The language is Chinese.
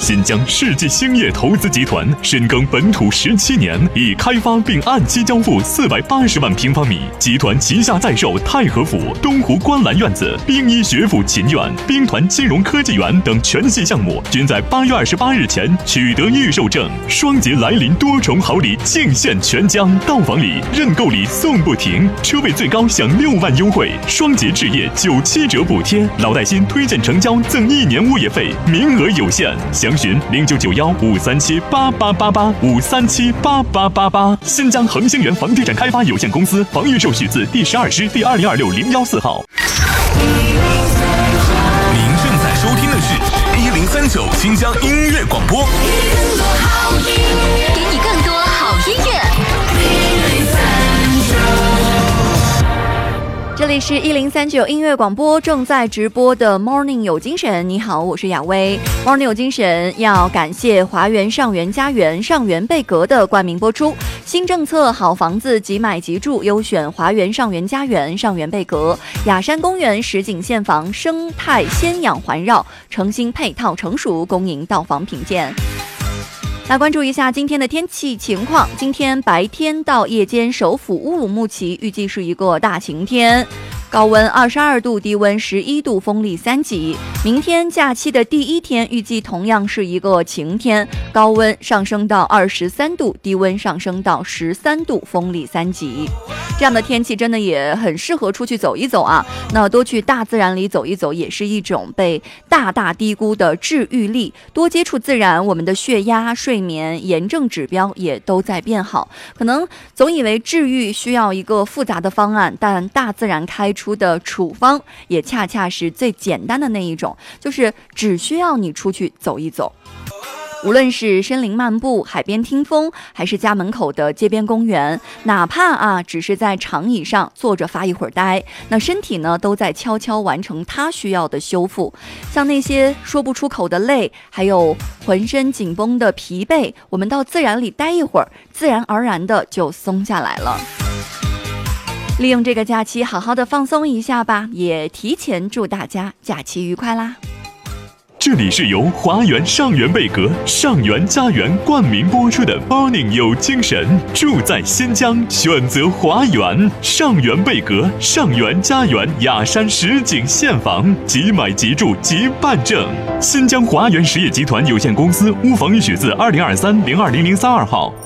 新疆世纪兴业投资集团深耕本土17年，已开发并按期交付480万平方米。集团旗下在售太和府、东湖观澜院子、兵医学府秦院、兵团金融科技园等全系项目，均在8月28日前取得预售证。双节来临，多重好礼尽现全疆，到访礼、认购礼送不停，车位最高享6万优惠，双节置业97折补贴，老带新推荐成交赠1年物业费，名额有限，详询0991-537-8888 新疆恒星源房地产开发有限公司房预授许字第12师第2026-014号。 您正在收听的是1039新疆音乐广播， 给你更多好音乐。这里是1039音乐广播，正在直播的 Morning 有精神。你好，我是雅薇。 Morning 有精神要感谢华园上元家园上元贝阁的冠名播出。新政策，好房子即买即住，优选华园上元家园上元贝阁，雅山公园实景现房，生态鲜养环绕，诚心配套成熟，恭迎到访品鉴。来关注一下今天的天气情况。今天白天到夜间，首府乌鲁木齐预计是一个大晴天，高温22度，低温11度，风力3级。明天假期的第一天，预计同样是一个晴天，高温上升到23度，低温上升到13度，风力3级。这样的天气真的也很适合出去走一走啊。那多去大自然里走一走，也是一种被大大低估的治愈力。多接触自然，我们的血压、睡眠、炎症指标也都在变好。可能总以为治愈需要一个复杂的方案，但大自然开出的处方也恰恰是最简单的那一种，就是只需要你出去走一走。无论是森林漫步、海边听风，还是家门口的街边公园，哪怕只是在长椅上坐着发一会儿呆，那身体呢都在悄悄完成它需要的修复。像那些说不出口的累，还有浑身紧绷的疲惫，我们到自然里待一会儿，自然而然的就松下来了。利用这个假期好好的放松一下吧，也提前祝大家假期愉快啦。 这里是由华园上元贝阁上元家园冠名播出的 Morning 有精神，住在新疆选择华园上元贝阁上元家园雅山实景现房，即买即住即办证。新疆华园实业集团有限公司屋房预许字2023-020032号。